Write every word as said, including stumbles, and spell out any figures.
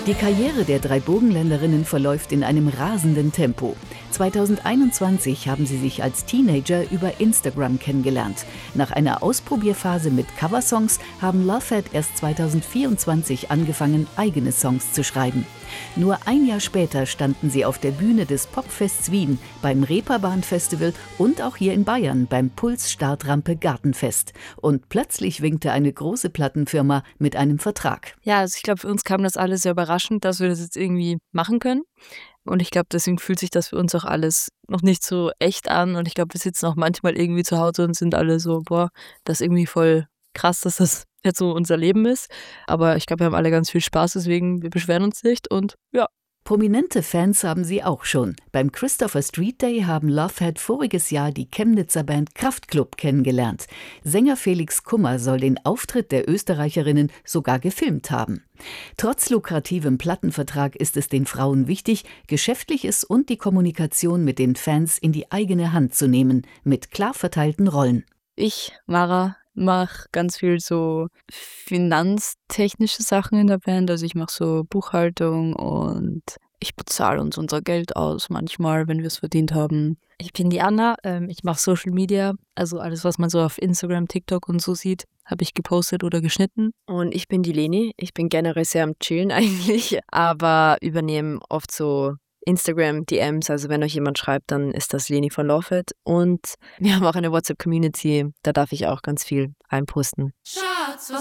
Die Karriere der drei Burgenländerinnen verläuft in einem rasenden Tempo. zweitausendeinundzwanzig haben sie sich als Teenager über Instagram kennengelernt. Nach einer Ausprobierphase mit Coversongs haben Lovehead erst zweitausendvierundzwanzig angefangen, eigene Songs zu schreiben. Nur ein Jahr später standen sie auf der Bühne des Popfests Wien, beim Reeperbahn-Festival und auch hier in Bayern beim Puls-Startrampe Gartenfest. Und plötzlich winkte eine große Plattenfirma mit einem Vertrag. Ja, also ich glaube, für uns kam das alles sehr überraschend, dass wir das jetzt irgendwie machen können. Und ich glaube, deswegen fühlt sich das für uns auch alles noch nicht so echt an. Und ich glaube, wir sitzen auch manchmal irgendwie zu Hause und sind alle so, boah, das ist irgendwie voll krass, dass das jetzt so unser Leben ist. Aber ich glaube, wir haben alle ganz viel Spaß, deswegen wir beschweren uns nicht und ja. Prominente Fans haben sie auch schon. Beim Christopher Street Day haben Lovehead voriges Jahr die Chemnitzer Band Kraftklub kennengelernt. Sänger Felix Kummer soll den Auftritt der Österreicherinnen sogar gefilmt haben. Trotz lukrativem Plattenvertrag ist es den Frauen wichtig, Geschäftliches und die Kommunikation mit den Fans in die eigene Hand zu nehmen, mit klar verteilten Rollen. Ich, Mara, mache ganz viel so finanztechnische Sachen in der Band. Also ich mache so Buchhaltung und ich bezahle uns unser Geld aus manchmal, wenn wir es verdient haben. Ich bin die Anna, ähm, ich mache Social Media, also alles, was man so auf Instagram, TikTok und so sieht, habe ich gepostet oder geschnitten. Und ich bin die Leni, ich bin generell sehr am Chillen eigentlich, aber übernehme oft so Instagram-D Ms, also wenn euch jemand schreibt, dann ist das Leni von Lovehead. Und wir haben auch eine WhatsApp-Community, da darf ich auch ganz viel reinposten. Schatz, was